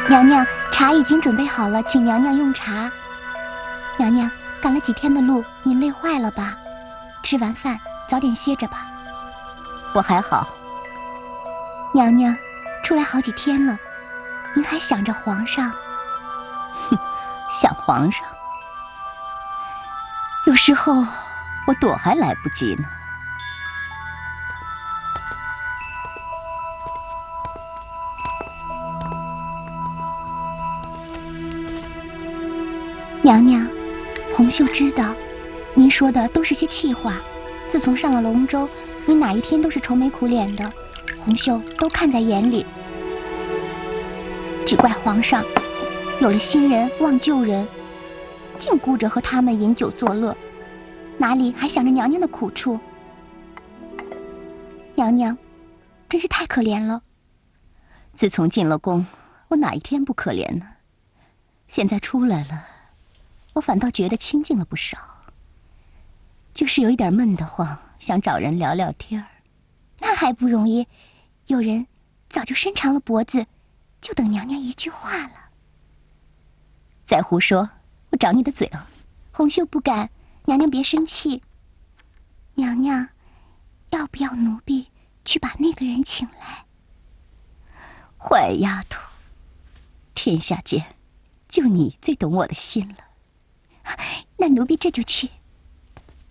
娘娘，茶已经准备好了，请娘娘用茶。娘娘，赶了几天的路，您累坏了吧？吃完饭早点歇着吧。 我还好。 娘娘，出来好几天了，您还想着皇上？ 哼，想皇上，有时候我躲还来不及呢。 娘娘，红袖知道，您说的都是些气话。自从上了龙舟，您哪一天都是愁眉苦脸的，红袖都看在眼里。只怪皇上有了新人忘旧人，净顾着和他们饮酒作乐，哪里还想着娘娘的苦处？娘娘，真是太可怜了。 自从进了宫，我哪一天不可怜呢？现在出来了，我反倒觉得清静了不少。就是有一点闷得慌，想找人聊聊天儿。 那还不容易，有人早就伸长了脖子，就等娘娘一句话了。 再胡说，我长你的嘴啊！ 红袖不敢，娘娘别生气。娘娘，要不要奴婢去把那个人请来？ 坏丫头，天下间就你最懂我的心了。 那奴婢这就去。